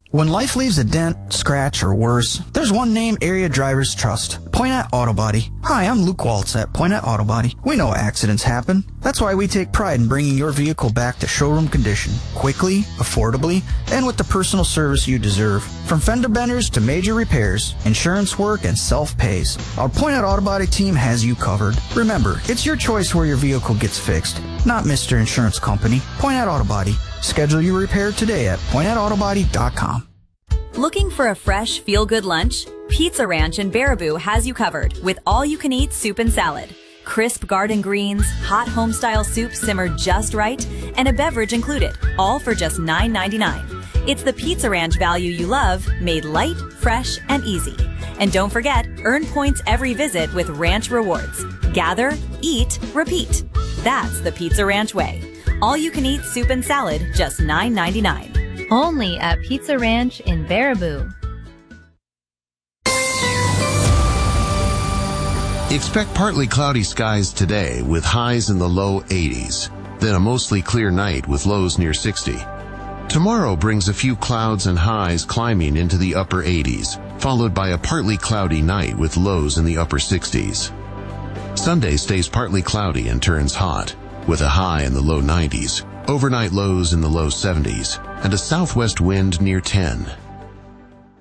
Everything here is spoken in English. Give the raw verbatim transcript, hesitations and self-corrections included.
When life leaves a dent, scratch, or worse, there's one name area drivers trust. Poinette Auto Body. Hi, I'm Luke Waltz at Poinette Auto Body. We know accidents happen. That's why we take pride in bringing your vehicle back to showroom condition, quickly, affordably, and with the personal service you deserve. From fender benders to major repairs, insurance work, and self-pays, our Poinette Auto Body team has you covered. Remember, it's your choice where your vehicle gets fixed, not Mister Insurance Company. Poinette Auto Body. Schedule your repair today at poinette auto body dot com. Looking for a fresh, feel-good lunch? Pizza Ranch in Baraboo has you covered with all-you-can-eat soup and salad. Crisp garden greens, hot home-style soup simmered just right, and a beverage included, all for just nine ninety-nine. It's the Pizza Ranch value you love, made light, fresh, and easy. And don't forget, earn points every visit with Ranch Rewards. Gather, eat, repeat. That's the Pizza Ranch way. All-you-can-eat soup and salad, just nine ninety-nine. Only at Pizza Ranch in Baraboo. Expect partly cloudy skies today with highs in the low eighties, then a mostly clear night with lows near sixty. Tomorrow brings a few clouds and highs climbing into the upper eighties, followed by a partly cloudy night with lows in the upper sixties. Sunday stays partly cloudy and turns hot, with a high in the low nineties, overnight lows in the low seventies, and a southwest wind near ten.